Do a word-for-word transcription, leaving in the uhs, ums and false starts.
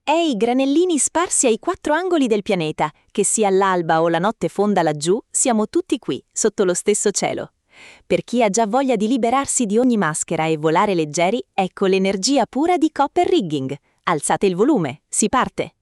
Ehi, granellini sparsi ai quattro angoli del pianeta, che sia l'alba o la notte fonda laggiù, siamo tutti qui, sotto lo stesso cielo. Per chi ha già voglia di liberarsi di ogni maschera e volare leggeri, ecco l'energia pura di Copper Rigging. Alzate il volume, si parte!